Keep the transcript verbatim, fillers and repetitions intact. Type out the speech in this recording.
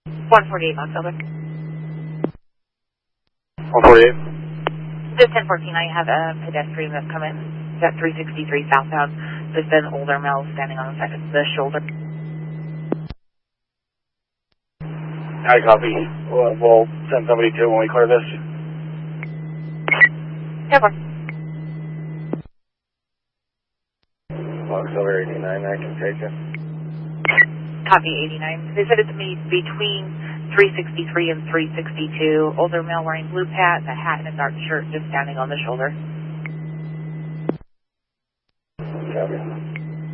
one forty-eight, Box Elder. one forty-eight. Just ten fourteen, I have a pedestrian that's coming at three sixty-three southbound. Just an older male standing on the side of the shoulder. I copy. We'll, we'll send somebody to when we clear this. ten four. Box over eighty-nine, I can take it. Copy eighty-nine. They said it's me between three sixty-three and three sixty-two. Older male wearing blue pants, a hat and a dark shirt, just standing on the shoulder. Copy.